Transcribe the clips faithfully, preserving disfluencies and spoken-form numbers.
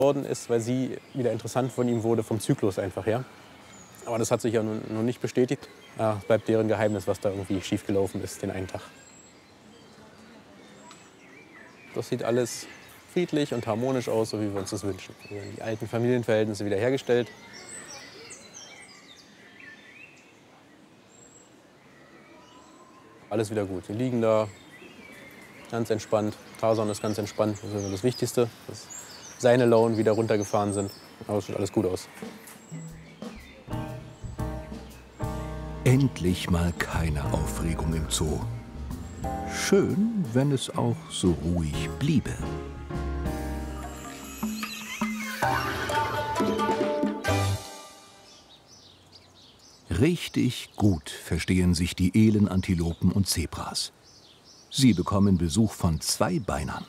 worden ist, weil sie wieder interessant von ihm wurde, vom Zyklus einfach her. Aber das hat sich ja nun, noch nicht bestätigt. Ja, es bleibt deren Geheimnis, was da irgendwie schiefgelaufen ist, den einen Tag. Das sieht alles friedlich und harmonisch aus, so wie wir uns das wünschen. Wir haben die alten Familienverhältnisse wiederhergestellt. Alles wieder gut. Wir liegen da ganz entspannt. Tarzan ist ganz entspannt. Das ist das Wichtigste, dass seine Launen wieder runtergefahren sind. Aber es sieht alles gut aus. Endlich mal keine Aufregung im Zoo. Schön, wenn es auch so ruhig bliebe. Richtig gut verstehen sich die Elenantilopen und Zebras. Sie bekommen Besuch von Zweibeinern.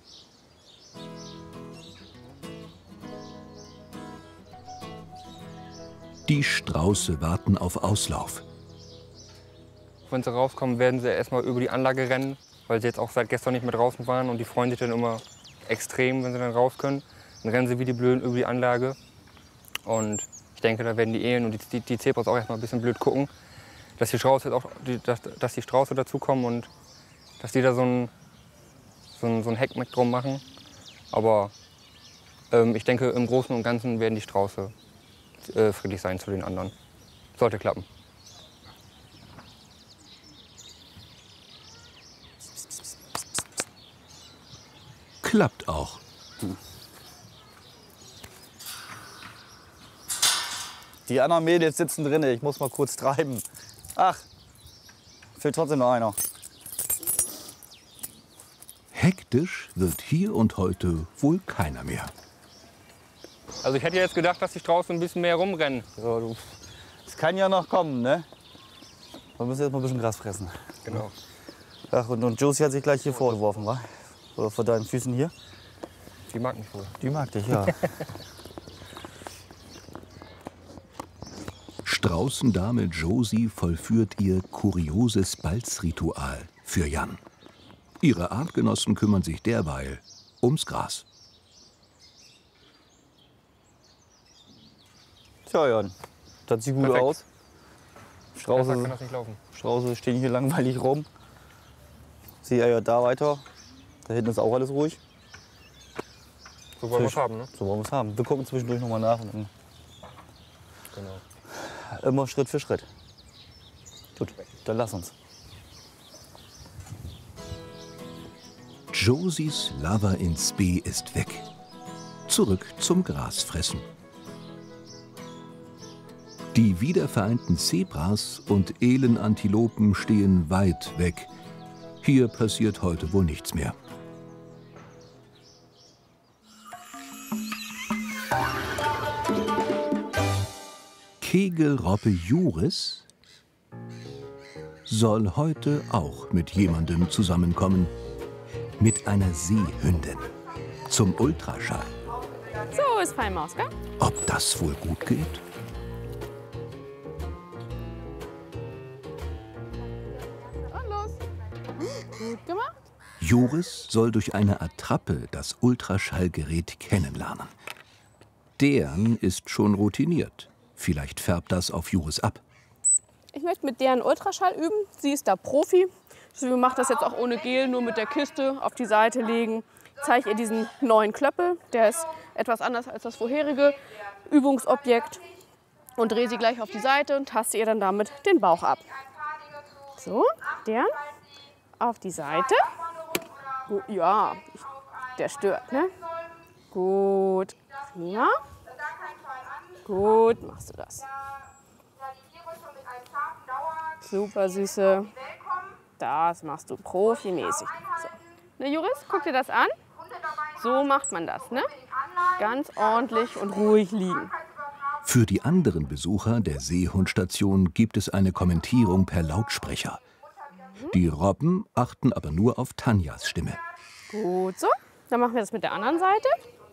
Die Strauße warten auf Auslauf. Wenn sie rauskommen, werden sie erstmal über die Anlage rennen, weil sie jetzt auch seit gestern nicht mehr draußen waren. Und die freuen sich dann immer extrem, wenn sie dann raus können. Dann rennen sie wie die Blöden über die Anlage. Und ich denke, da werden die Elen und die, die Zebras auch erstmal ein bisschen blöd gucken, dass die Strauße, auch, dass, dass die Strauße dazukommen und dass die da so ein, so ein, so ein Heck mit drum machen. Aber ähm, ich denke, im Großen und Ganzen werden die Strauße äh, friedlich sein zu den anderen. Sollte klappen. Klappt auch. Die anderen Mädels sitzen drin, ich muss mal kurz treiben. Ach, fehlt trotzdem noch einer. Hektisch wird hier und heute wohl keiner mehr. Also ich hätte jetzt gedacht, dass die Strauße ein bisschen mehr rumrennen. So, du, es kann ja noch kommen, ne? Wir müssen jetzt mal ein bisschen Gras fressen. Genau. Ach, und, und Josie hat sich gleich hier vorgeworfen, wa? Oder vor deinen Füßen hier? Die mag mich wohl. Die mag dich, ja. Straußendame Josie vollführt ihr kurioses Balzritual für Jan. Ihre Artgenossen kümmern sich derweil ums Gras. Tja, Jan, das sieht gut Perfekt. aus. Besser Strauße, kann das nicht laufen. Strauße stehen hier langweilig rum. Sie eiert da weiter. Da hinten ist auch alles ruhig. So wollen wir es Fisch. haben, ne? So wollen wir es haben. Wir gucken zwischendurch noch mal nach. Und dann Genau. immer Schritt für Schritt. Gut, dann lass uns. Josies Lover in Spe ist weg. Zurück zum Grasfressen. Die wiedervereinten Zebras und Elenantilopen stehen weit weg. Hier passiert heute wohl nichts mehr. Kegelrobbe Juris soll heute auch mit jemandem zusammenkommen. Mit einer Seehündin. Zum Ultraschall. So ist Feinmaus, gell? Ob das wohl gut geht? Und los. Gut gemacht. Joris soll durch eine Attrappe das Ultraschallgerät kennenlernen. Deren ist schon routiniert. Vielleicht färbt das auf Joris ab. Ich möchte mit deren Ultraschall üben. Sie ist da Profi. Sie macht das jetzt auch ohne Gel, nur mit der Kiste auf die Seite legen. Ich zeige ihr diesen neuen Klöppel. Der ist etwas anders als das vorherige Übungsobjekt. Und drehe sie gleich auf die Seite und taste ihr dann damit den Bauch ab. So, deren auf die Seite. Gut, ja, der stört, ne? Gut, prima. Gut, machst du das. Super, Süße. Das machst du profimäßig. So. Ne, Juris, guck dir das an. So macht man das, ne? Ganz ordentlich und ruhig liegen. Für die anderen Besucher der Seehundstation gibt es eine Kommentierung per Lautsprecher. Die Robben achten aber nur auf Tanjas Stimme. Gut so. Dann machen wir das mit der anderen Seite.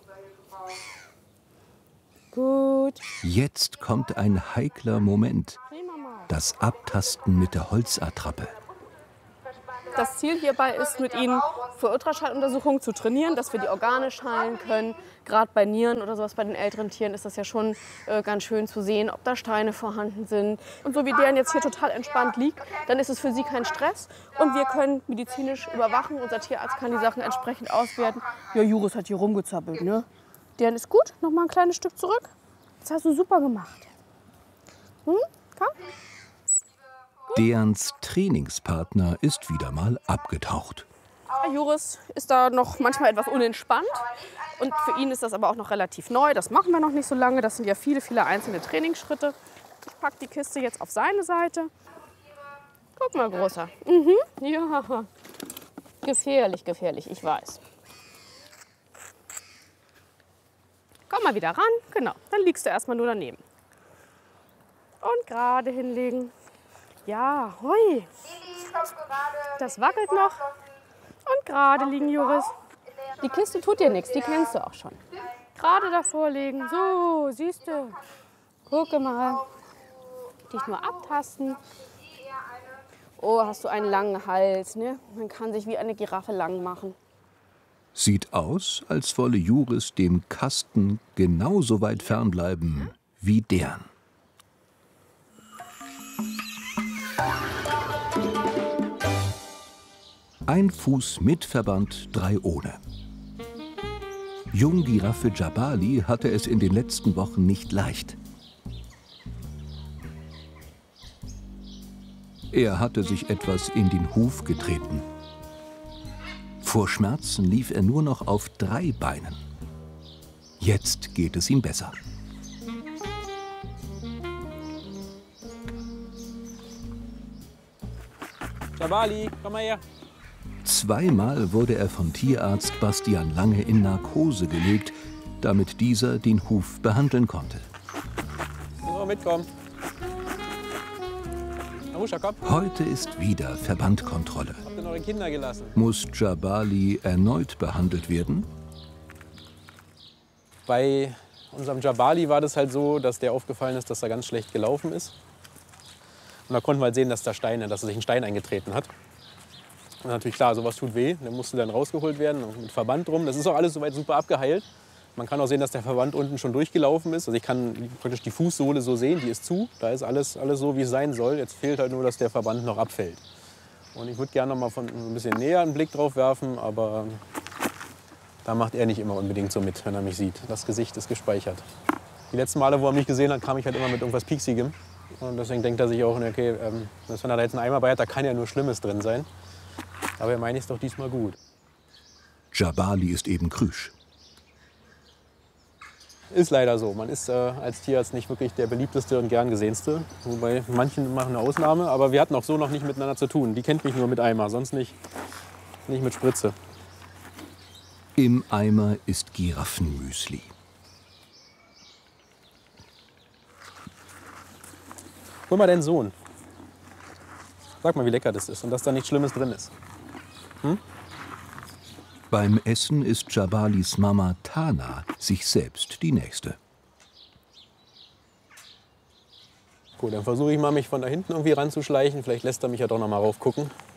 Gut. Jetzt kommt ein heikler Moment. Das Abtasten mit der Holzattrappe. Das Ziel hierbei ist, mit ihnen für Ultraschalluntersuchungen zu trainieren, dass wir die Organe schallen können. Gerade bei Nieren oder sowas bei den älteren Tieren ist das ja schon äh, ganz schön zu sehen, ob da Steine vorhanden sind. Und so wie deren jetzt hier total entspannt liegt, dann ist es für sie kein Stress. Und wir können medizinisch überwachen. Unser Tierarzt kann die Sachen entsprechend auswerten. Ja, Juris hat hier rumgezappelt, ne? Deren ist gut. Noch mal ein kleines Stück zurück. Das hast du super gemacht. Hm? Komm. Derens Trainingspartner ist wieder mal abgetaucht. Juris ist da noch manchmal etwas unentspannt. Und für ihn ist das aber auch noch relativ neu. Das machen wir noch nicht so lange. Das sind ja viele, viele einzelne Trainingsschritte. Ich packe die Kiste jetzt auf seine Seite. Guck mal, Großer. Mhm. Ja, gefährlich, gefährlich, ich weiß. Komm mal wieder ran. Genau, dann liegst du erstmal nur daneben. Und gerade hinlegen. Ja, hoi. Das wackelt noch. Und gerade liegen, Juris. Die Kiste tut dir nichts, die kennst du auch schon. Gerade davor legen. So, siehst du. Gucke mal. Dich nur abtasten. Oh, hast du einen langen Hals, ne? Man kann sich wie eine Giraffe lang machen. Sieht aus, als wolle Juris dem Kasten genauso weit fernbleiben wie Dern. Ein Fuß mit Verband, drei ohne. Junggiraffe Jabali hatte es in den letzten Wochen nicht leicht. Er hatte sich etwas in den Huf getreten. Vor Schmerzen lief er nur noch auf drei Beinen. Jetzt geht es ihm besser. Jabali, komm mal her. Zweimal wurde er von Tierarzt Bastian Lange in Narkose gelegt, damit dieser den Huf behandeln konnte. So, mitkommen. Arusha, komm. Heute ist wieder Verbandkontrolle. Habt ihr eure Kinder gelassen? Muss Jabali erneut behandelt werden? Bei unserem Jabali war das halt so, dass der aufgefallen ist, dass er ganz schlecht gelaufen ist. Und da konnten wir halt sehen, dass da Steine, dass er sich ein Stein eingetreten hat. Und natürlich klar, sowas tut weh. Der musste dann rausgeholt werden mit Verband drum. Das ist auch alles soweit super abgeheilt. Man kann auch sehen, dass der Verband unten schon durchgelaufen ist. Also ich kann praktisch die Fußsohle so sehen, die ist zu. Da ist alles, alles so, wie es sein soll. Jetzt fehlt halt nur, dass der Verband noch abfällt. Und ich würde gerne noch mal von ein bisschen näher einen Blick drauf werfen, aber da macht er nicht immer unbedingt so mit, wenn er mich sieht. Das Gesicht ist gespeichert. Die letzten Male, wo er mich gesehen hat, kam ich halt immer mit irgendwas Pieksigem. Und deswegen denkt er sich auch, okay, ähm, wenn er da jetzt einen Eimer bei hat, da kann ja nur Schlimmes drin sein. Aber er meint es doch diesmal gut. Jabali ist eben krüsch. Ist leider so. Man ist äh, als Tierarzt nicht wirklich der beliebteste und gern gesehenste. Wobei manchen machen eine Ausnahme. Aber wir hatten auch so noch nicht miteinander zu tun. Die kennt mich nur mit Eimer, sonst nicht, nicht mit Spritze. Im Eimer ist Giraffenmüsli. Hol mal deinen Sohn. Sag mal, wie lecker das ist und dass da nichts Schlimmes drin ist. Hm? Beim Essen ist Jabalis Mama Tana sich selbst die Nächste. Gut, dann versuche ich mal, mich von da hinten irgendwie ranzuschleichen. Vielleicht lässt er mich ja doch noch mal raufgucken.